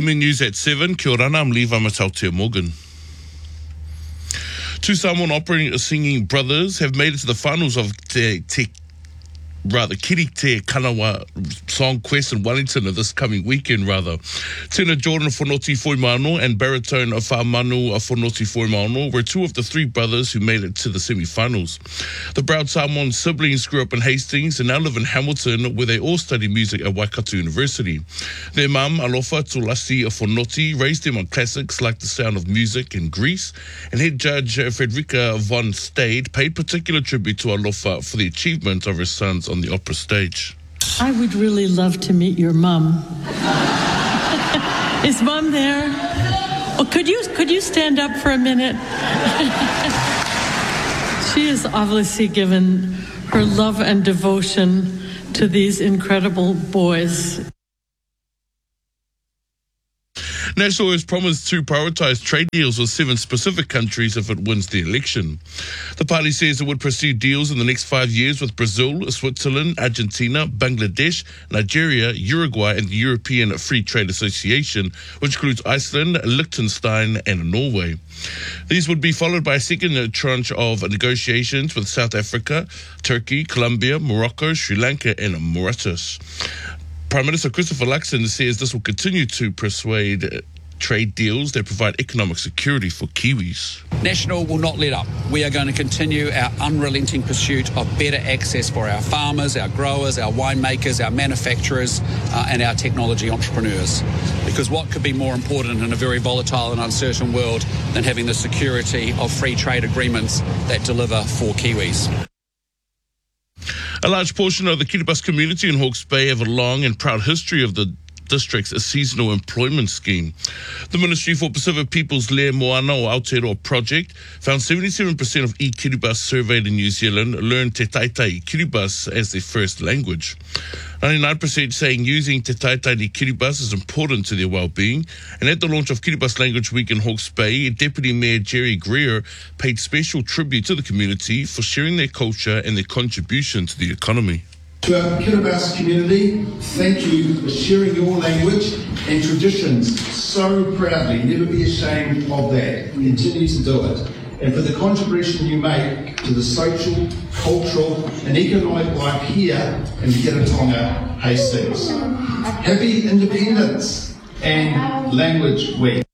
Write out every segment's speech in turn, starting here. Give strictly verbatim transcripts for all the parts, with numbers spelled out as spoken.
M N News at seven. Kia ora, I'm Levi Matautia Morgan. Two Samoan operating singing brothers have made it to the finals of Te, te rather Kiri Te Kanawa Song Quest in Wellington this coming weekend, rather. Tenor Jordan Fonoti Foimano and baritone Whamanu Fonoti Foimano were two of the three brothers who made it to the semi-finals. The proud Samoan siblings grew up in Hastings and now live in Hamilton, where they all study music at Waikato University. Their mum, Alofa Tulasi Fonoti, raised them on classics like The Sound of Music and Grease, and head judge Frederica von Stade paid particular tribute to Alofa for the achievement of her sons on the opera stage. I would really love to meet your mum. Is mum there? Oh, could you could you stand up for a minute? She has obviously given her love and devotion to these incredible boys. National has promised to prioritise trade deals with seven specific countries if it wins the election. The party says it would pursue deals in the next five years with Brazil, Switzerland, Argentina, Bangladesh, Nigeria, Uruguay and the European Free Trade Association, which includes Iceland, Liechtenstein and Norway. These would be followed by a second tranche of negotiations with South Africa, Turkey, Colombia, Morocco, Sri Lanka and Mauritius. Prime Minister Christopher Luxon says this will continue to persuade uh, trade deals that provide economic security for Kiwis. National will not let up. We are going to continue our unrelenting pursuit of better access for our farmers, our growers, our winemakers, our manufacturers uh, and our technology entrepreneurs. Because what could be more important in a very volatile and uncertain world than having the security of free trade agreements that deliver for Kiwis? A large portion of the Kiribati community in Hawke's Bay have a long and proud history of the district's seasonal employment scheme. The Ministry for Pacific Peoples Le Moana o Aotearoa project found seventy-seven percent of e-Kiribati surveyed in New Zealand learn Te Taitai Kiribati as their first language. ninety-nine percent saying using Te Taitai Kiribati is important to their well-being. And at the launch of Kiribati Language Week in Hawke's Bay, Deputy Mayor Jerry Greer paid special tribute to the community for sharing their culture and their contribution to the economy. To our Kiribati community, thank you for sharing your language and traditions so proudly. Never be ashamed of that. Continue to do it. And for the contribution you make to the social, cultural and economic life here in Kiratonga, Hastings. Happy Independence and Language Week.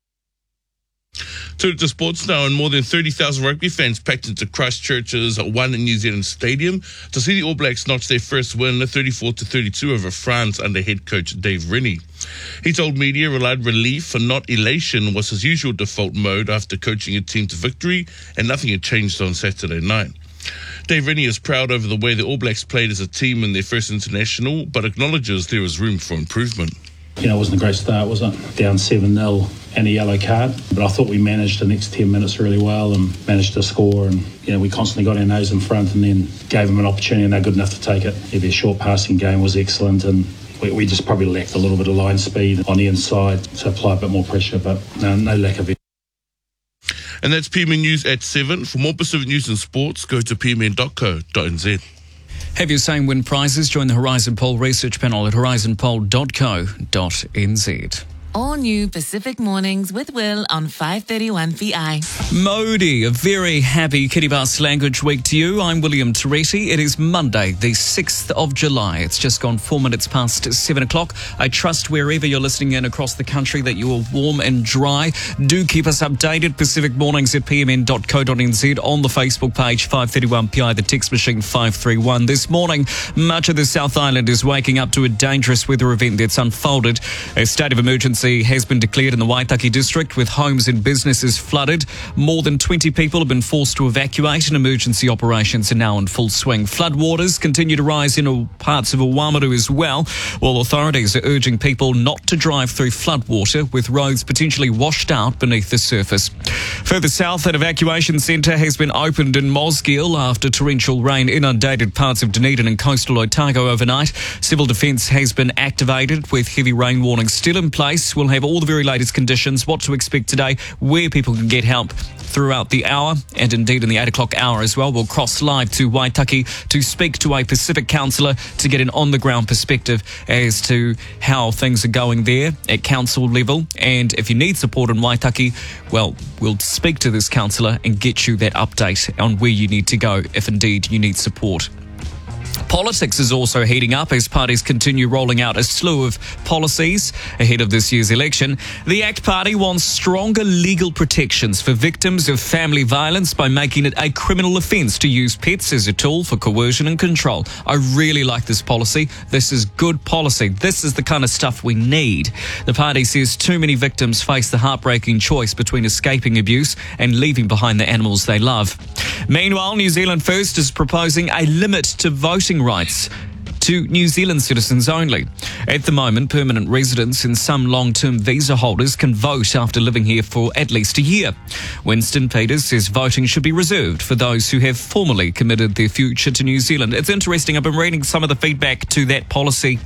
Turning to sports now, and more than thirty thousand rugby fans packed into Christchurch's One New Zealand Stadium to see the All Blacks notch their first win, thirty-four to thirty-two over France under head coach Dave Rennie. He told media relied relief and not elation was his usual default mode after coaching a team to victory, and nothing had changed on Saturday night. Dave Rennie is proud over the way the All Blacks played as a team in their first international, but acknowledges there is room for improvement. You know, it wasn't a great start, was it? Down seven nil and a yellow card. But I thought we managed the next ten minutes really well and managed to score. And, you know, we constantly got our nose in front and then gave them an opportunity and they're good enough to take it. Yeah, their short passing game was excellent and we, we just probably lacked a little bit of line speed on the inside to apply a bit more pressure, but no, no lack of it. And that's P M N News at seven. For more Pacific news and sports, go to p m n dot co dot n z. Have your same win prizes? Join the Horizon Poll research panel at horizon poll dot co dot n z. All new Pacific Mornings with Will on five thirty-one P I. Modi, a very happy Kiribati Language Week to you. I'm William Teresi. It is Monday, the sixth of July. It's just gone four minutes past seven o'clock. I trust wherever you're listening in across the country that you are warm and dry. Do keep us updated. Pacific Mornings at p m n dot co dot n z, on the Facebook page five thirty-one P I, the text machine five three one. This morning, much of the South Island is waking up to a dangerous weather event that's unfolded. A state of emergency has been declared in the Waitaki district, with homes and businesses flooded. More than twenty people have been forced to evacuate and emergency operations are now in full swing. Floodwaters continue to rise in parts of Oamaru as well, while authorities are urging people not to drive through floodwater, with roads potentially washed out beneath the surface. Further south, an evacuation centre has been opened in Mosgiel after torrential rain inundated parts of Dunedin and coastal Otago overnight. Civil defence has been activated with heavy rain warnings still in place. updates. We'll have all the very latest conditions, what to expect today, where people can get help throughout the hour, and indeed in the eight o'clock hour as well. We'll cross live to Waitaki to speak to a Pacific councillor to get an on-the-ground perspective as to how things are going there at council level. And if you need support in Waitaki, well, we'll speak to this councillor and get you that update on where you need to go if indeed you need support. Politics is also heating up as parties continue rolling out a slew of policies ahead of this year's election. The ACT Party wants stronger legal protections for victims of family violence by making it a criminal offence to use pets as a tool for coercion and control. I really like this policy. This is good policy. This is the kind of stuff we need. The party says too many victims face the heartbreaking choice between escaping abuse and leaving behind the animals they love. Meanwhile, New Zealand First is proposing a limit to voting rights to New Zealand citizens only. At the moment, permanent residents and some long-term visa holders can vote after living here for at least a year. Winston Peters says voting should be reserved for those who have formally committed their future to New Zealand. It's interesting, I've been reading some of the feedback to that policy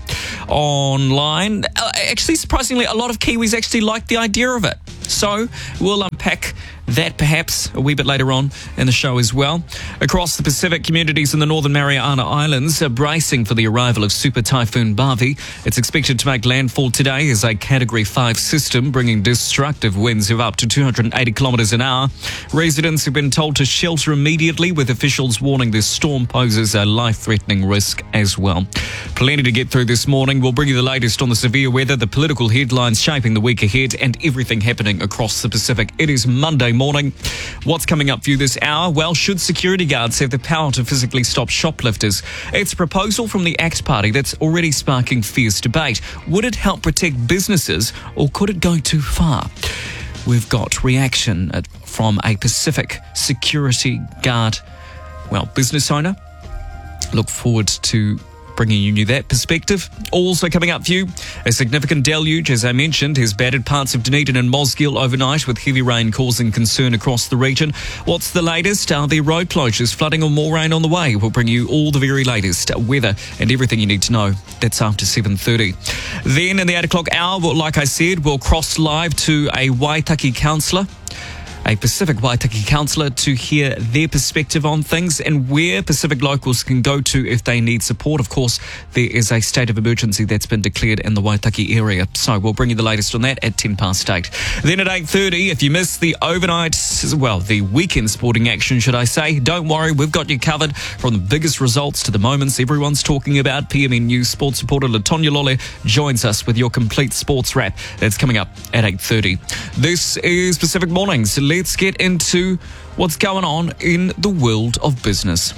online. Uh, actually, surprisingly, a lot of Kiwis actually like the idea of it. So we'll unpack that perhaps a wee bit later on in the show as well. Across the Pacific, communities in the Northern Mariana Islands are bracing for the arrival of Super Typhoon Bavi. It's expected to make landfall today as a Category five system, bringing destructive winds of up to two hundred eighty kilometres an hour. Residents have been told to shelter immediately, with officials warning this storm poses a life-threatening risk as well. Plenty to get through this morning. We'll bring you the latest on the severe weather, the political headlines shaping the week ahead, and everything happening across the Pacific. It is Monday morning. What's coming up for you this hour? Well, should security guards have the power to physically stop shoplifters? It's a proposal from the ACT Party that's already sparking fierce debate. Would it help protect businesses, or could it go too far? We've got reaction from a Pacific security guard, well, business owner. Look forward to bringing you that perspective. Also coming up for you, a significant deluge, as I mentioned, has battered parts of Dunedin and Mosgiel overnight, with heavy rain causing concern across the region. What's the latest? Are there road closures, flooding, or more rain on the way? We'll bring you all the very latest weather and everything you need to know. That's after seven thirty. Then in the eight o'clock hour, well, like I said, we'll cross live to a Waitaki councillor, a Pacific Waitaki councillor, to hear their perspective on things and where Pacific locals can go to if they need support. Of course, there is a state of emergency that's been declared in the Waitaki area. So we'll bring you the latest on that at ten past eight. Then at eight thirty, if you missed the overnight, well, the weekend sporting action, should I say, don't worry, we've got you covered. From the biggest results to the moments everyone's talking about, P M N News sports reporter Latonya Lole joins us with your complete sports wrap. That's coming up at eight thirty. This is Pacific Mornings. Let's get into what's going on in the world of business.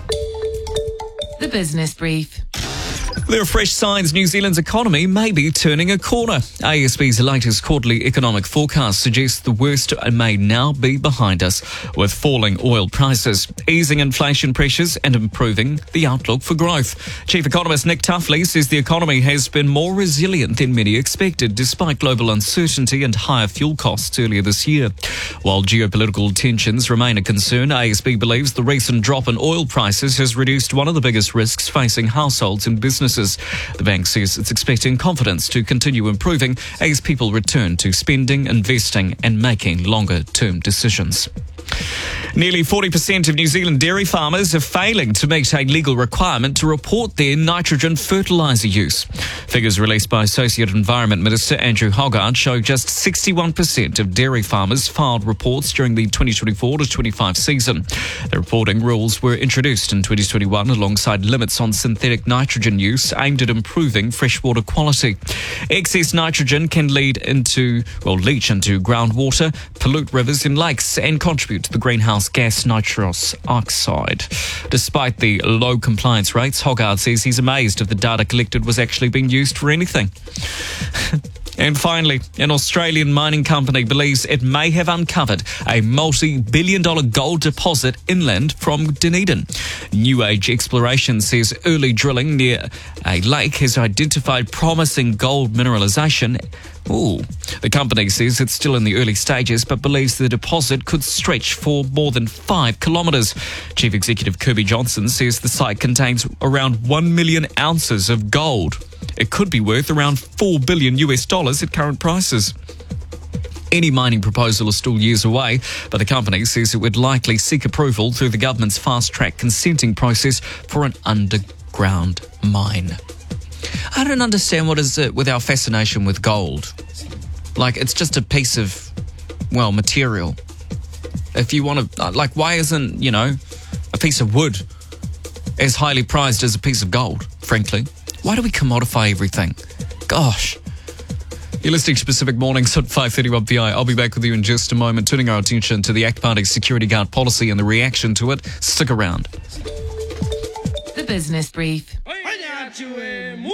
The Business Brief. There are fresh signs New Zealand's economy may be turning a corner. A S B's latest quarterly economic forecast suggests the worst may now be behind us, with falling oil prices, easing inflation pressures, and improving the outlook for growth. Chief economist Nick Tuffley says the economy has been more resilient than many expected, despite global uncertainty and higher fuel costs earlier this year. While geopolitical tensions remain a concern, A S B believes the recent drop in oil prices has reduced one of the biggest risks facing households and businesses. The bank says it's expecting confidence to continue improving as people return to spending, investing, and making longer-term decisions. Nearly forty percent of New Zealand dairy farmers are failing to meet a legal requirement to report their nitrogen fertiliser use. Figures released by Associate Environment Minister Andrew Hoggard show just sixty-one percent of dairy farmers filed reports during the twenty twenty-four to twenty-five season. The reporting rules were introduced in twenty twenty-one alongside limits on synthetic nitrogen use aimed at improving freshwater quality. Excess nitrogen can lead into, well, leach into groundwater, pollute rivers and lakes, and contribute to the greenhouse gas nitrous oxide. Despite the low compliance rates, Hoggard says he's amazed if the data collected was actually being used for anything. And finally, an Australian mining company believes it may have uncovered a multi-billion dollar gold deposit inland from Dunedin. New Age Exploration says early drilling near a lake has identified promising gold mineralisation. Ooh. The company says it's still in the early stages, but believes the deposit could stretch for more than five kilometres. Chief Executive Kirby Johnson says the site contains around one million ounces of gold. It could be worth around four billion U S dollars at current prices. Any mining proposal is still years away, but the company says it would likely seek approval through the government's fast-track consenting process for an underground mine. I don't understand what is it with our fascination with gold. Like, it's just a piece of, well, material. If you want to, like, why isn't, you know, a piece of wood as highly prized as a piece of gold, frankly? Why do we commodify everything? Gosh. You're listening to Pacific Mornings at five thirty-one P I. I'll be back with you in just a moment, turning our attention to the ACT Party's security guard policy and the reaction to it. Stick around. The Business Brief.